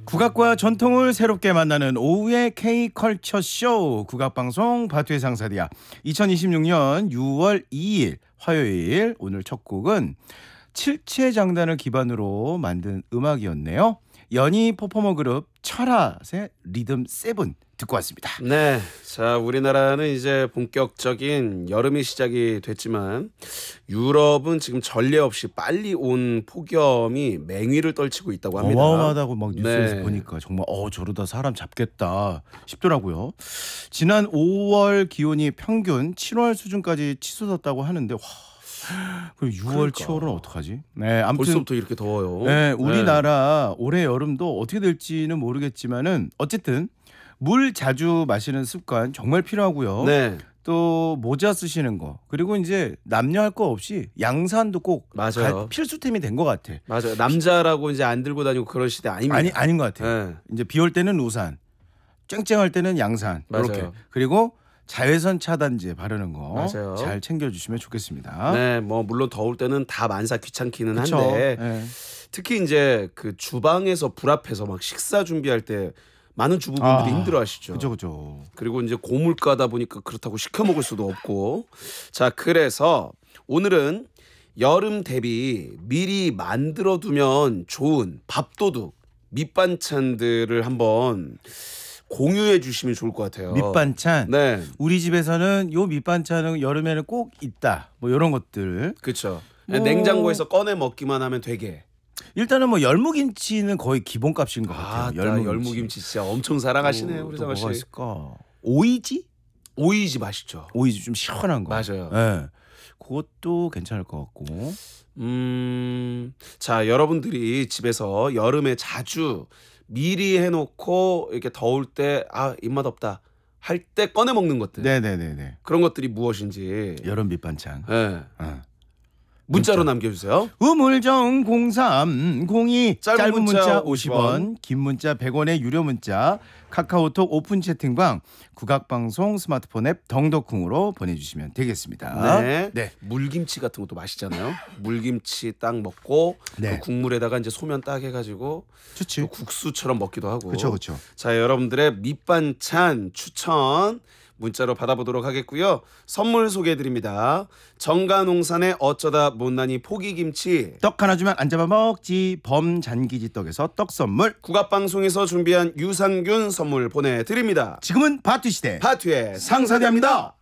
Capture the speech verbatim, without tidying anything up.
국악과 전통을 새롭게 만나는 오후의 K컬처 쇼 국악방송 바투의 상사디아 이천이십육 년 유월 이일 화요일 오늘 첫 곡은 칠체장단을 기반으로 만든 음악이었네요. 연희 퍼포머 그룹 철학의 리듬 세븐 듣고 왔습니다. 네, 자 우리나라는 이제 본격적인 여름이 시작이 됐지만 유럽은 지금 전례 없이 빨리 온 폭염이 맹위를 떨치고 있다고 합니다. 어마어마하다고 막 뉴스에서 네. 보니까 정말 어 저러다 사람 잡겠다 싶더라고요. 지난 오월 기온이 평균 칠월 수준까지 치솟았다고 하는데 와. 그럼 유월, 그러니까. 칠월은 어떡하지? 네, 아무튼 벌써부터 이렇게 더워요. 네, 우리나라 올해 여름도 어떻게 될지는 모르겠지만은 어쨌든 물 자주 마시는 습관 정말 필요하고요. 네, 또 모자 쓰시는 거 그리고 이제 남녀 할 거 없이 양산도 꼭 맞아요. 가- 필수템이 된 것 같아. 맞아요. 남자라고 이제 안 들고 다니고 그런 시대 아닙니다. 아니 아닌 것 같아. 네. 이제 비 올 때는 우산, 쨍쨍할 때는 양산 이렇게 맞아요. 그리고 자외선 차단제 바르는 거 맞아요. 잘 챙겨주시면 좋겠습니다. 네, 뭐 물론 더울 때는 다 만사 귀찮기는 그쵸? 한데 네. 특히 이제 그 주방에서 불 앞에서 막 식사 준비할 때 많은 주부분들이 아, 힘들어하시죠. 그죠 그죠. 그리고 이제 고물가다 보니까 그렇다고 시켜 먹을 수도 없고. 자, 그래서 오늘은 여름 대비 미리 만들어 두면 좋은 밥도둑 밑반찬들을 한번 공유해 주시면 좋을 것 같아요. 밑반찬. 네, 우리 집에서는 요 밑반찬은 여름에는 꼭 있다. 뭐 이런 것들. 그렇죠. 뭐- 냉장고에서 꺼내 먹기만 하면 되게. 일단은 뭐 열무김치는 거의 기본값인 것 아, 같아요. 열무김치. 열무김치 진짜 엄청 사랑하시네요, 또- 우리 또 상아 뭐가 씨. 있을까? 오이지? 오이지 맛있죠. 오이지 좀 시원한 거. 맞아요. 예. 그것도 괜찮을 것 같고. 음, 자, 여러분들이 집에서 여름에 자주 미리 해놓고 이렇게 더울 때 아 입맛 없다 할 때 꺼내 먹는 것들, 네네네네. 그런 것들이 무엇인지 여름 밑반찬. 예, 어. 문자로 남겨주세요. 우물정 공삼공이 짧은 짧은 문자 문자 오십 오십 원, 긴 문자 백 원의 유료 문자 카카오톡 오픈 채팅방 국악방송 스마트폰 앱 덩덕쿵으로 보내주시면 되겠습니다. 네. 네. 물김치 같은 것도 맛있잖아요. 물김치 딱 먹고 네. 그 국물에다가 이제 소면 딱 해가지고 좋지. 또 국수처럼 먹기도 하고. 그렇죠, 그렇죠. 자, 여러분들의 밑반찬 추천 문자로 받아보도록 하겠고요. 선물 소개해드립니다. 정가농산의 어쩌다 못난이 포기김치, 떡 하나 주면 안 잡아 먹지 범잔기지 떡에서 떡 선물. 국악방송에서 준비한 유산균 선물 보내드립니다. 지금은 바투 시대 파투의 상사대합니다.